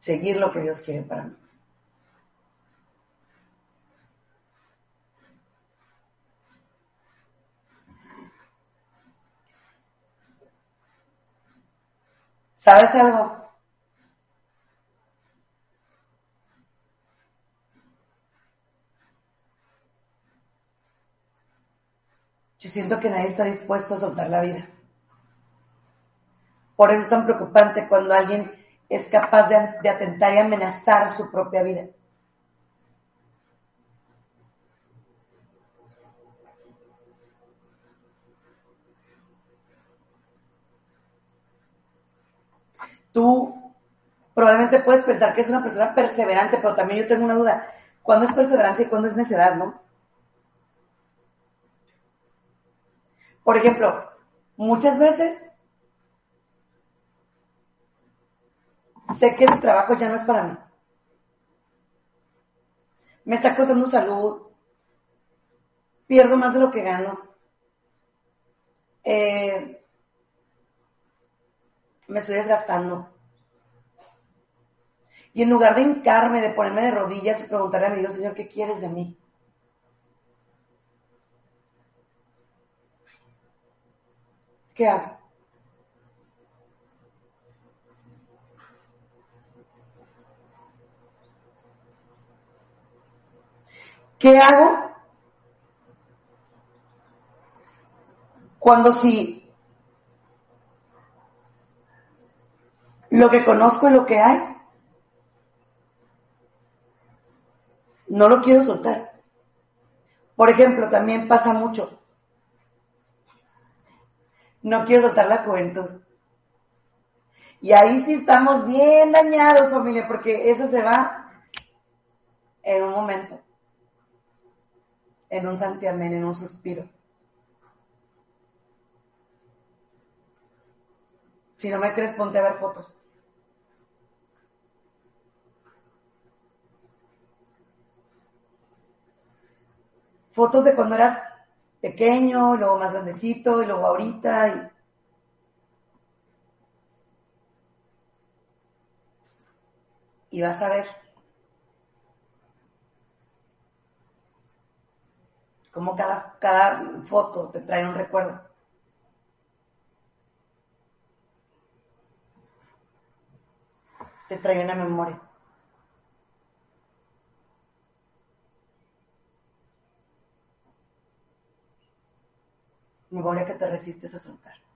seguir lo que Dios quiere para mí. ¿Sabes algo? Yo siento que nadie está dispuesto a soltar la vida. Por eso es tan preocupante cuando alguien es capaz de atentar y amenazar su propia vida. Tú probablemente puedes pensar que es una persona perseverante, pero también yo tengo una duda. ¿Cuándo es perseverancia y cuándo es necedad, no? Por ejemplo, muchas veces sé que ese trabajo ya no es para mí. Me está costando salud, pierdo más de lo que gano, me estoy desgastando. Y en lugar de hincarme, de ponerme de rodillas y preguntarle a mi Dios, Señor, ¿qué quieres de mí? ¿Qué hago? ¿Qué hago cuando si lo que conozco y lo que hay, no lo quiero soltar? Por ejemplo, también pasa mucho. No quiero soltar la juventud. Y ahí sí estamos bien dañados, familia, porque eso se va en un momento, en un santiamén, en un suspiro. Si no me crees, ponte a ver fotos. Fotos de cuando eras pequeño, luego más grandecito, y luego ahorita. Y vas a ver cómo cada foto te trae un recuerdo. Te trae una memoria. Memoria que te resistes a soltar.